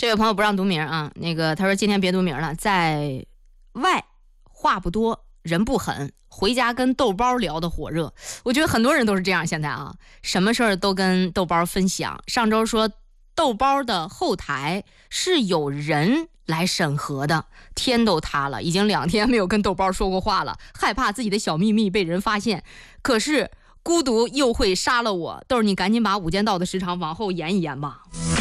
这位朋友不让读名啊，他说今天别读名了，在外话不多，人不狠，回家跟豆包聊得火热。我觉得很多人都是这样，现在啊，什么事儿都跟豆包分享。上周说豆包的后台是有人来审核的，天都塌了，已经2天没有跟豆包说过话了，害怕自己的小秘密被人发现。可是孤独又会杀了我，豆儿你赶紧把《无间道》的时长往后延一延吧。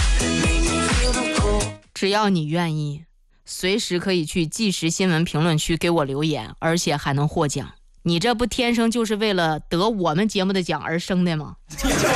只要你愿意，随时可以去即时新闻评论区给我留言，而且还能获奖。你这不天生就是为了得我们节目的奖而生的吗？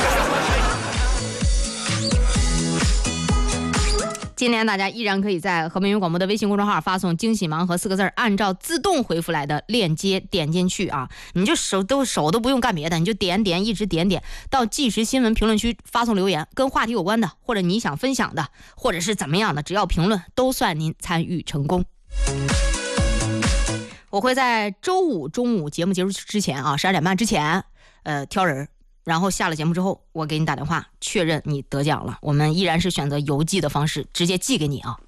今天大家依然可以在和平云广播的微信公众号发送惊喜盲盒4个字，按照自动回复来的链接点进去啊，你就手都不用干别的，你就一直点到即时新闻评论区发送留言，跟话题有关的，或者你想分享的，或者是怎么样的，只要评论都算您参与成功。我会在周五中午节目结束之前啊，12点半之前挑人，然后下了节目之后我给你打电话确认你得奖了，我们依然是选择邮寄的方式直接寄给你啊。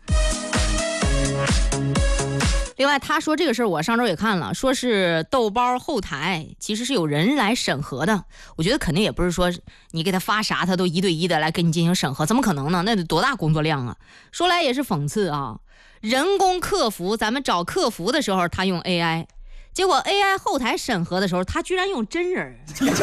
另外他说这个事儿我上周也看了，说是豆包后台其实是有人来审核的，我觉得肯定也不是说你给他发啥他都一对一的来给你进行审核，怎么可能呢？那得多大工作量啊。说来也是讽刺啊，人工客服咱们找客服的时候他用 AI， 结果 AI 后台审核的时候他居然用真人。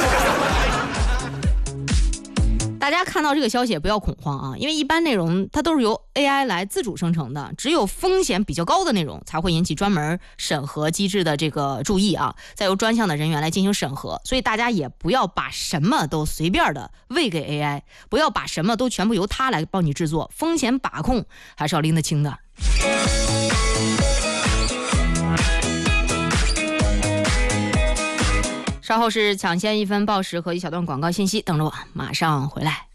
大家看到这个消息也不要恐慌啊，因为一般内容它都是由 AI 来自主生成的，只有风险比较高的内容才会引起专门审核机制的这个注意啊，再由专项的人员来进行审核。所以大家也不要把什么都随便的喂给 AI， 不要把什么都全部由它来帮你制作，风险把控还是要拎得清的。稍后是抢先1分报时和一小段广告信息，等着我，马上回来。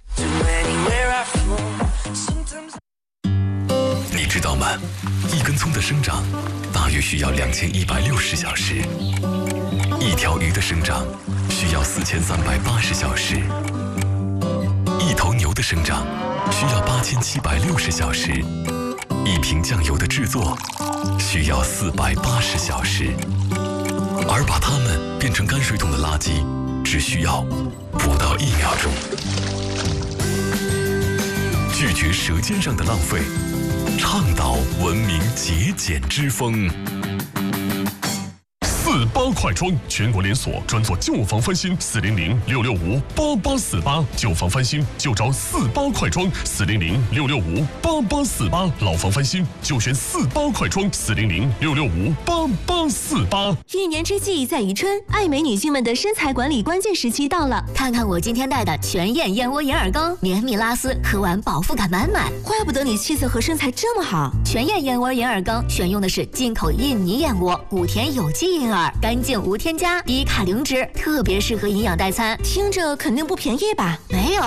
你知道吗？一根葱的生长大约需要2160小时，一条鱼的生长需要4380小时，一头牛的生长需要8760小时，一瓶酱油的制作需要480小时。而把它们变成泔水桶的垃圾只需要不到1秒钟。拒绝舌尖上的浪费，倡导文明节俭之风。 48快装全国连锁，专做旧房翻新，400-665-8848，旧房翻新就找48快装，400-665-8848，老房翻新就选48快装，400-665-8848。 一年之计在于春，爱美女性们的身材管理关键时期到了。看看我今天带的全燕燕窝银耳羹，绵密拉丝，喝完饱腹感满满。怪不得你气色和身材这么好。全燕燕窝银耳羹选用的是进口印尼燕窝，谷田有机银耳，干净无添加，低卡零脂，特别适合营养代餐。听着肯定不便宜吧？没有，